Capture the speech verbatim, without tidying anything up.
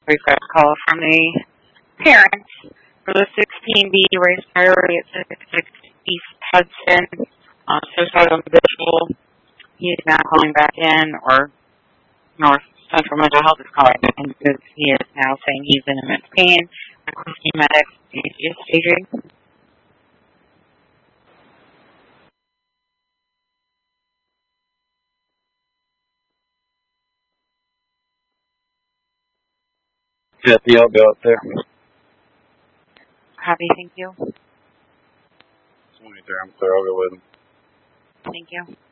We've got a call from the parents for the sixteen B race priority at sixty-six East Hudson. Uh, suicidal individual. He is now calling back in, or North Central Mental Health is calling back in because he is now saying he's in immense pain. Requesting medics. Yes, Adrian? Kathy, I'll go up there. Happy, thank you. twenty-three, I'm sorry, I'll go with him. Thank you.